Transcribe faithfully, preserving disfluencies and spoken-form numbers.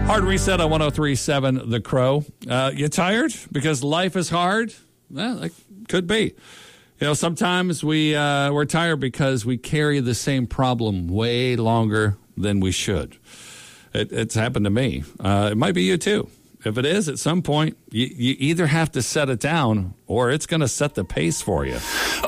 Hard Reset on one oh three point seven The Crow. Uh, you tired because life is hard? Well, it could be. You know, sometimes we, uh, we're tired because we carry the same problem way longer than we should. It, it's happened to me. Uh, it might be you too. If it is, at some point, you, you either have to set it down or it's going to set the pace for you.